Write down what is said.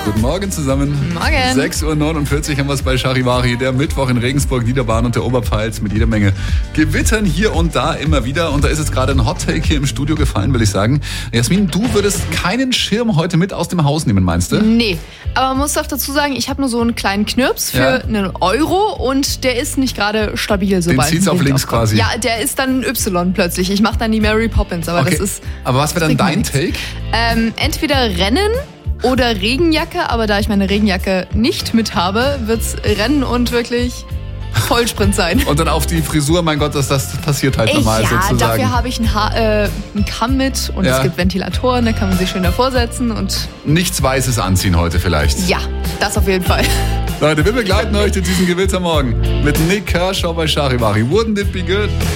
Guten Morgen zusammen. Morgen. 6.49 Uhr haben wir es bei Charivari, der Mittwoch in Regensburg, Niederbayern und der Oberpfalz mit jeder Menge Gewittern hier und da immer wieder. Und da ist jetzt gerade ein Hot-Take hier im Studio gefallen, will ich sagen. Jasmin, du würdest keinen Schirm heute mit aus dem Haus nehmen, meinst du? Nee, aber man muss doch dazu sagen, ich habe nur so einen kleinen Knirps für einen Euro und der ist nicht gerade stabil. Den zieht's auf links quasi. Ja, der ist dann Y plötzlich. Ich mache dann die Mary Poppins, aber das ist... Aber was wäre dann dein Take? Entweder Rennen oder Regenjacke, aber da ich meine Regenjacke nicht mit habe, wird's Rennen und wirklich Vollsprint sein. Und dann auf die Frisur, mein Gott, das passiert halt normal sozusagen. Ja, dafür habe ich einen Kamm mit und es gibt Ventilatoren, da kann man sich schön davor setzen und... Nichts Weißes anziehen heute vielleicht. Ja, das auf jeden Fall. Leute, wir begleiten euch in diesen Gewittermorgen mit Nick Kershaw bei Charivari. Wouldn't it be good?